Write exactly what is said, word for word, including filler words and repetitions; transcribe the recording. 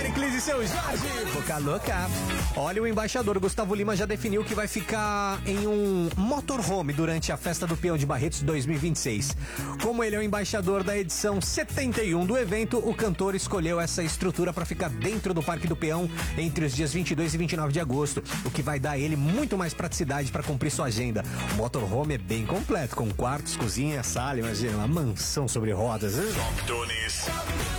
Pericles e seu Jorge. Boca louca. Olha, o embaixador Gustavo Lima já definiu que vai ficar em um motorhome durante a Festa do Peão de Barretos dois mil e vinte e seis. Como ele é o embaixador da edição setenta e um do evento, o cantor escolheu essa estrutura para ficar dentro do Parque do Peão entre os dias vinte e dois e vinte e nove de agosto, o que vai dar a ele muito mais praticidade para cumprir sua agenda. O motorhome é bem completo, com quartos, cozinha, sala, imagina, uma mansão sobre rodas. Hein? Top Tunis.